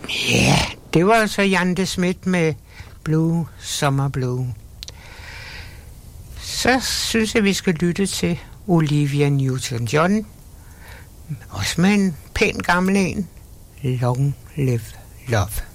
Ja, det var så Jan de Smet med Blue Summer Blue. Så synes jeg, vi skal lytte til Olivia Newton-John. Også med en pæn gammel en. Long Live Love.